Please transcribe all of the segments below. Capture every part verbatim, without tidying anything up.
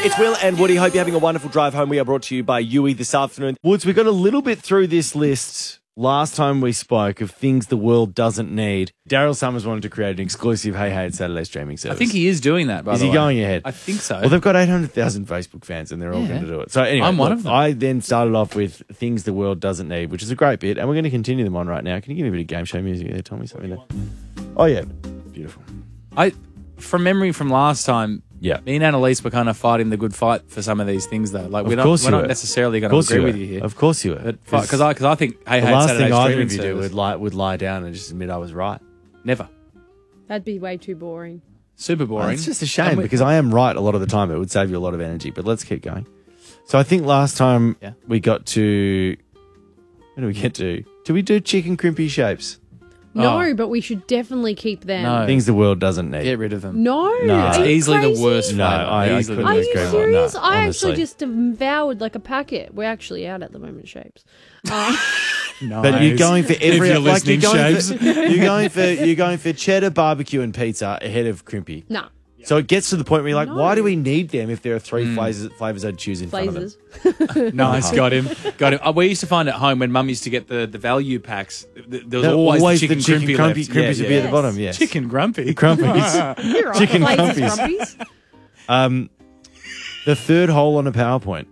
It's Will and Woody. Hope you're having a wonderful drive home. We are brought to you by Yui this afternoon. Woods, we got a little bit through this list last time we spoke of things the world doesn't need. Daryl Summers wanted to create an exclusive Hey Hey at Saturday streaming service. I think he is doing that, by is the way. Is he going ahead? I think so. Well, they've got eight hundred thousand Facebook fans and they're all Yeah. going to do it. So anyway, I'm one look, of them. I then started off with things the world doesn't need, which is a great bit, and we're going to continue them on right now. Can you give me a bit of game show music there? Tell me something there. Oh, yeah. Beautiful. I, from memory from last time, Yeah. me and Annalise were kind of fighting the good fight for some of these things, though. Like, Of we're not, course we're you not were. necessarily going Of to course agree you with were. you here. Of course you were. Because I, cause I think Hey The Hey last Saturday thing either streaming of you do service- would lie, would lie down and just admit I was right. Never. That'd be way too boring. Super boring. Well, it's just a shame And we- because I am right a lot of the time. It would save you a lot of energy, but let's keep going. So I think last time Yeah. we got to... Where do we get to? Do we do chicken crimpy shapes? No, Oh. but we should definitely keep them. No. Things the world doesn't need. Get rid of them. No, No. are It's you easily the crazy? worst No, flavour. I, I Easily couldn't the Are worst. you agree more. serious? No, I honestly. actually just devoured like a packet. We're actually out at the moment, shapes. Uh, Nice. But you're going for every... If you're like you're listening, going Shapes. for, you're going for you're going for cheddar, barbecue, and pizza ahead of crimpy. nah, So it gets to the point where you're like, No. why do we need them if there are three Mm. flavors, flavors I'd choose in front of them? blazers. Nice, got him, got him. Uh, we used to find at home when Mum used to get the, the value packs. th- There was No, always, always the chicken, the chicken crimpy crumpy, left. crimpies Yeah, would be yeah. at the bottom, yes. Chicken grumpy. Crumpies. You're right. Chicken Blazers, crumpies. crumpies. Um, the third hole on a PowerPoint.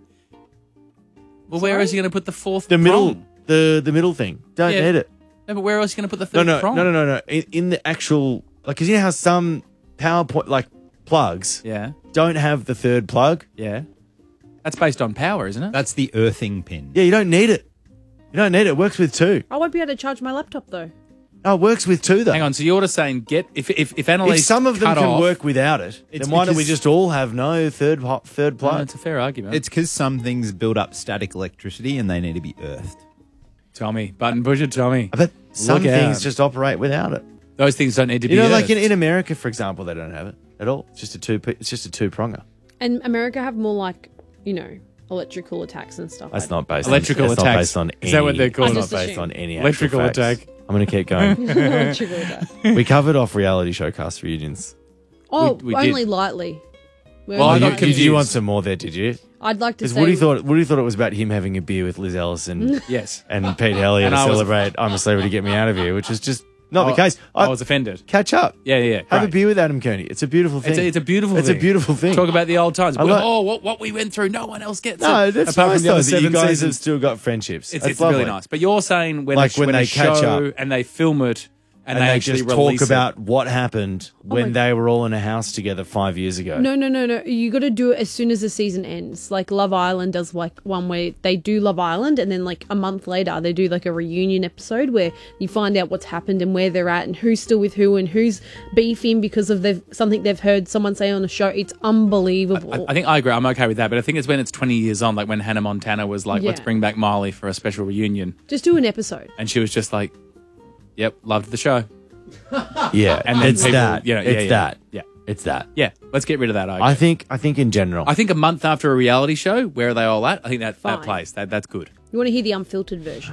Well, where is he going to put the fourth? The middle, prong? the the middle thing. Don't Yeah. need it. No, but where else are you going to put the No, third no, prong? no, no, no, no. In, in the actual, like, because you know how some PowerPoint like plugs Yeah, don't have the third plug. yeah. That's based on power, isn't it? That's the earthing pin. Yeah, you don't need it. You don't need it. It works with two. I won't be able to charge my laptop though. No, it works with two though. Hang on. So you're just saying get if if if If Annalise some of them cut can off, work without it, It's then why don't we because- just all have no third ho- third No, plug? it's a fair argument. It's because some things build up static electricity and they need to be earthed. Tommy, button pusher, Tommy. But some Look things out. just operate without it. Those things don't need to be. You know, like in, earthed. in America, for example, they don't have it at all. It's just a two. It's just a two pronger. And America have more like, you know, electrical attacks and stuff. That's like not based. Electrical on, that's attacks. Not based on any, Is that what they're called? It's not I just based on assumed. any Electrical actual facts. attack. I'm going to keep going. that. Electrical attack. We covered off reality show cast reunions. Oh, We- we did. only lightly. We're Well, I only got you, lightly. did you want confused. some more there? Did you? I'd like to Because say. Woody thought Woody thought it was about him having a beer with Liz Ellison Yes. and Pete Hellier And to I was- celebrate "I'm a Celebrity, Get Me Out of Here," which is just not the I- case. I was offended. Catch up. Yeah, yeah. Have a great. beer with Adam Kearney. It's a beautiful thing. It's a, it's a beautiful It's thing. a beautiful thing. Talk about the old times. I Well, like- oh, what, what we went through, no one else gets no, it. that's Apart nice from the though other that you seven guys have seasons. still got friendships. It's, That's it's really lovely. nice. But you're saying when, Like a, when when they a catch show up. and they film it and, And, they, they, actually just talk release about what happened when my- they were all in a house together five years ago. No, no, no, no. You got to do it as soon as the season ends. Like Love Island does, like one where they do Love Island, and then like a month later they do like a reunion episode where you find out what's happened and where they're at and who's still with who and who's beefing because of they've, something they've heard someone say on the show. It's unbelievable. I, I think I agree. I'm okay with that. But I think it's when it's twenty years on, like when Hannah Montana was like, let's Yeah. bring back Miley for a special reunion. Just do an episode. And she was just like, yep, loved the show. Yeah, And then it's people- that. you know, yeah, it's yeah, that. yeah. It's that. Yeah, let's get rid of that. I, I think. I think in general. I think a month after a reality show, where are they all at? I think that, that Fine. plays. That, that's good. You want to hear the unfiltered version?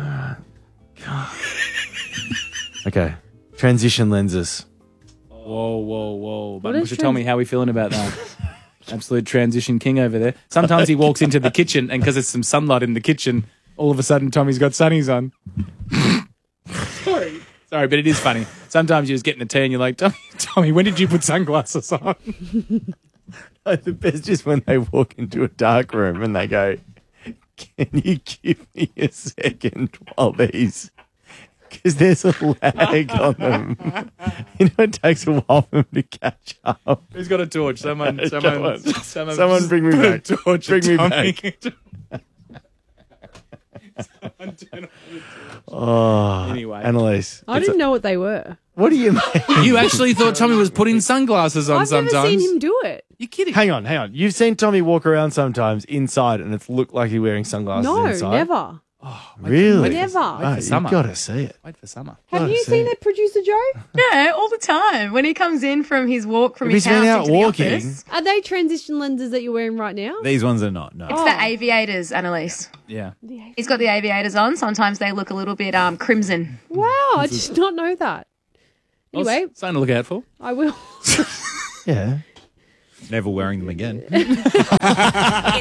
okay. Transition lenses. Whoa, whoa, whoa. But is you should tell trans- me how we feeling about that. Absolute transition king over there. Sometimes he walks into the kitchen and because there's some sunlight in the kitchen, all of a sudden Tommy's got sunnies on. Sorry. Sorry, but it is funny. Sometimes you're just getting a tea and you're like, Tommy, Tommy, when did you put sunglasses on? The best is when they walk into a dark room and they go, "Can you give me a second while these?" Because there's a lag on them. You know, it takes a while for them to catch up. Who's got a torch? Someone, Come someone, on. someone, Someone bring me put a back. torch Bring at me Tommy. back. Someone turn off the torch. Oh, Anyway. Annalise. I it's didn't a- know what they were. What do you mean? You actually thought Tommy was putting sunglasses on I've sometimes? never seen him do it. You're kidding. Hang on, hang on. You've seen Tommy walk around sometimes inside and it's looked like he's wearing sunglasses No, inside? never. Really? Never. Oh, for summer. you've got to see it. Wait for summer. Have Gotta you see seen it. it, producer Joe? Yeah, all the time. When he comes in from his walk from If his he's been house out into the walking- office. Are they transition lenses that you're wearing right now? These ones are not, no. It's the aviators, Annalise. Yeah. He's got the aviators on. Sometimes they look a little bit um, crimson. Wow, I did not know that. Anyway, Something to look out for. I will. Yeah. Never wearing them again.